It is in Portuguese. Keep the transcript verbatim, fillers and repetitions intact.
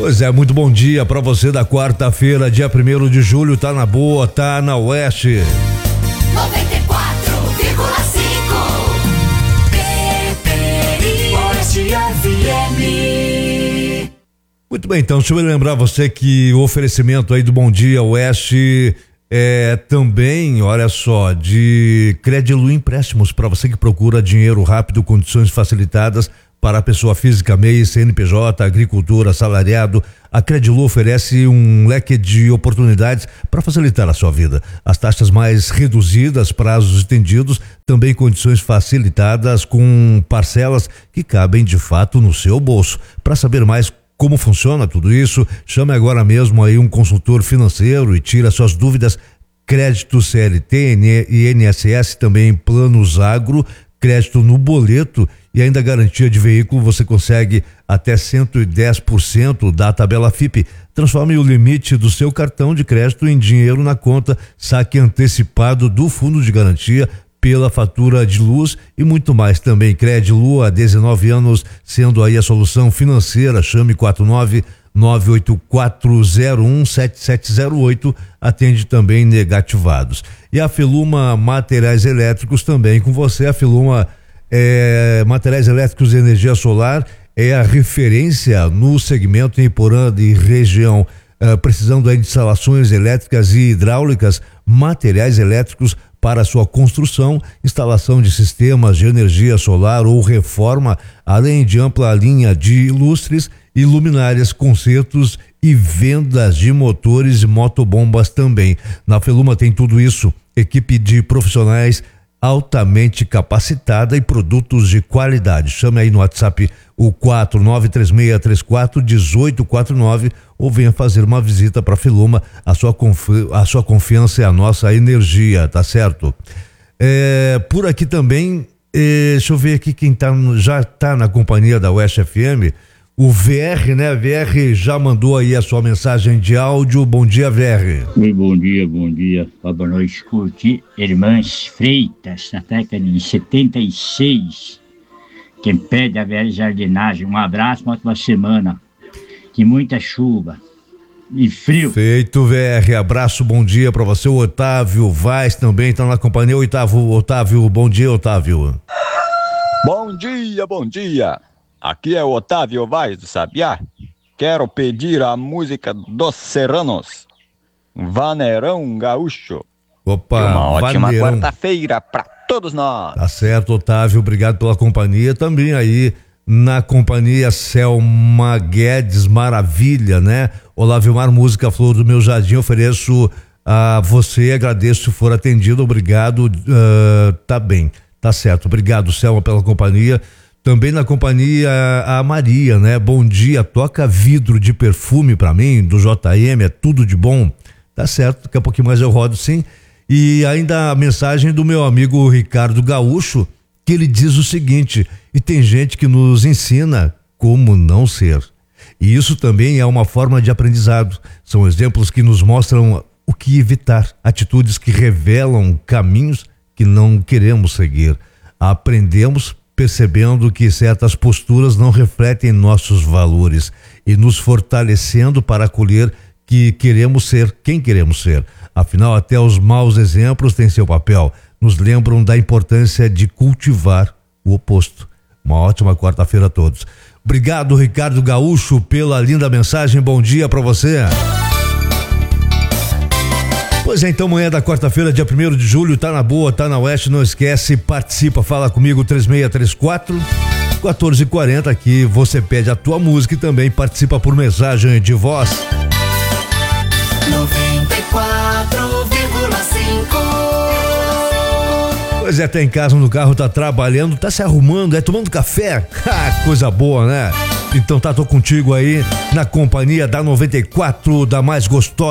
Pois é, muito bom dia pra você da quarta-feira, dia primeiro de julho, tá na boa, tá na Oeste. noventa e quatro vírgula cinco Oeste F M. Muito bem, então, deixa eu lembrar você que o oferecimento aí do Bom Dia Oeste é também, olha só, de Credilu Empréstimos, para você que procura dinheiro rápido, condições facilitadas para a pessoa física, M E I, C N P J, agricultura, assalariado. A Credilu oferece um leque de oportunidades para facilitar a sua vida. As taxas mais reduzidas, prazos estendidos, também condições facilitadas com parcelas que cabem de fato no seu bolso. Para saber mais como funciona tudo isso, chame agora mesmo aí um consultor financeiro e tira suas dúvidas. Crédito C L T e I N S S, também planos agro, crédito no boleto e ainda garantia de veículo. Você consegue até cento e dez por cento da tabela F I P. Transforme o limite do seu cartão de crédito em dinheiro na conta, saque antecipado do fundo de garantia pela fatura de luz e muito mais também. Credilu há dezenove anos, sendo aí a solução financeira. Chame quatro nove nove oito quatro zero um sete sete zero oito, atende também negativados. E a Feluma Materiais Elétricos também com você. A Feluma é, Materiais Elétricos de Energia Solar é a referência no segmento em Iporã e região, é, precisando aí de instalações elétricas e hidráulicas, materiais elétricos para sua construção, instalação de sistemas de energia solar ou reforma, além de ampla linha de lustres e luminárias, consertos e vendas de motores e motobombas também. Na Feluma tem tudo isso, equipe de profissionais altamente capacitada e produtos de qualidade. Chame aí no WhatsApp o quatro nove três seis três quatro um oito quatro nove ou venha fazer uma visita para a Feluma. A sua, confi- a sua confiança é a nossa energia, tá certo? É, por aqui também, é, deixa eu ver aqui quem tá, já tá na companhia da Oeste F M. O V R, né? V R já mandou aí a sua mensagem de áudio. Bom dia, V R. Oi, bom dia, bom dia. Boa noite, curti Irmãs Freitas, na década de setenta e seis. Quem pede a V R Jardinagem. Um abraço, uma ótima semana. Que muita chuva e frio. Feito, V R. Abraço, bom dia pra você. O Otávio Vaz também tá na companhia. Otávio, Otávio, bom dia, Otávio. Bom dia, bom dia. Aqui é o Otávio Vaz do Sabiá. Quero pedir a música dos Serranos, Vaneirão Gaúcho. Opa, uma ótima Vaneirão. Quarta-feira para todos nós. Tá certo, Otávio, obrigado pela companhia. Também aí na companhia Selma Guedes, maravilha, né? Olá, Vilmar, música Flor do Meu Jardim, ofereço a você, agradeço se for atendido, obrigado, uh, tá bem, tá certo, obrigado, Selma, pela companhia. Também na companhia a Maria, né? Bom dia, toca vidro de perfume pra mim, do J M, é tudo de bom. Tá certo, daqui a pouquinho mais eu rodo sim. E ainda a mensagem do meu amigo Ricardo Gaúcho, que ele diz o seguinte: e tem gente que nos ensina como não ser. E isso também é uma forma de aprendizado. São exemplos que nos mostram o que evitar, atitudes que revelam caminhos que não queremos seguir. Aprendemos percebendo que certas posturas não refletem nossos valores e nos fortalecendo para acolher que queremos ser quem queremos ser. Afinal, até os maus exemplos têm seu papel, nos lembram da importância de cultivar o oposto. Uma ótima quarta-feira a todos. Obrigado, Ricardo Gaúcho, pela linda mensagem. Bom dia para você. Pois é, então amanhã da quarta-feira, dia primeiro de julho, tá na boa, tá na Oeste, não esquece, participa, fala comigo, três seis três quatro um quatro quatro zero, aqui você pede a tua música e também participa por mensagem de voz. noventa e quatro vírgula cinco Pois é, tá em casa, no carro, tá trabalhando, tá se arrumando, é tomando café, coisa boa, né? Então tá, tô contigo aí, na companhia da noventa e quatro, da mais gostosa.